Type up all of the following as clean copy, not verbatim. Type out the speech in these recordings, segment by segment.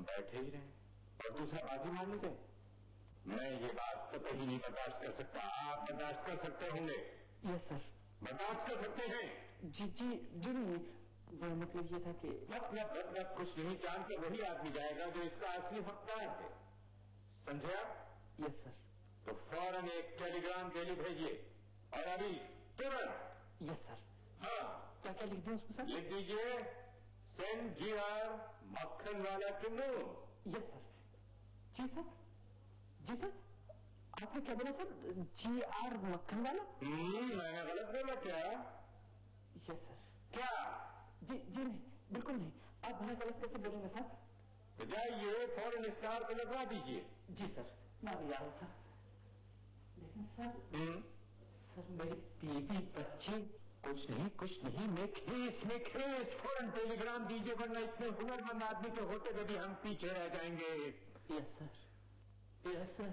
बैठे ही रहे और दूसरा बाजी मान लीजिए। मैं ये बात कतई नहीं बर्दाश्त कर सकता। आप बर्दाश्त कर सकते होंगे? Yes sir. बर्दाश्त कर सकते हैं? जी नहीं, वो मतलब ये था कि मतलब कुछ नहीं, जान कर वही आदमी जाएगा जो इसका असली हकदार है। समझे आप? Yes sir. तो फौरन एक टेलीग्राम डेली भेजिए और अभी तुरंत। Yes sir. हाँ, क्या क्या लिख दूं उसमें सर? लिख दीजिए, सेंड GR मक्खन वाला to moon. Yes sir. Ji sir, ji sir, आपने क्या बोला सर? GR मक्खन वाला? मैंने गलत बोला क्या? Yes sir. क्या? जी नहीं, बिल्कुल नहीं। आप भला गलत कैसे बोलेंगे सर? तो जाइए फौरन स्टार को लगवा दीजिए। जी सर, मैं भी आ रहा हूं सर। लेकिन सर मेरी बीवी बच्चे। कुछ नहीं, मैं खेस फौरन टेलीग्राम दीजिए, वरना इतने हुनरमंद आदमी के होते हुए भी हम पीछे रह जाएंगे। Yes sir, yes sir.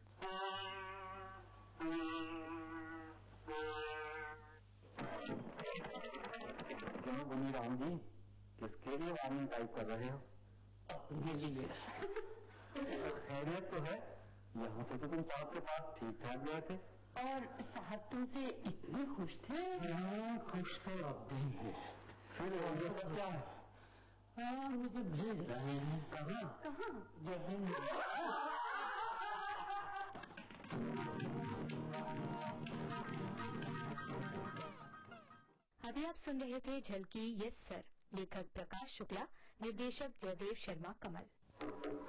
क्यों गुनी राम जी, किसके लिए वार्निंग टाइप कर रहे हो? अपने लिए। खैरियत तो है? यहाँ से तो तुम साहब के पास ठीक ठाक गए थे और साहब तुमसे इतने खुश थे? खुश तो अब भी है। फिर ये सब क्या है? हाँ, मुझे भेज रहे हैं। कहाँ? जहन। अभी आप सुन रहे थे झलकी यस सर। लेखक प्रकाश शुक्ला, निर्देशक जयदेव शर्मा कमल।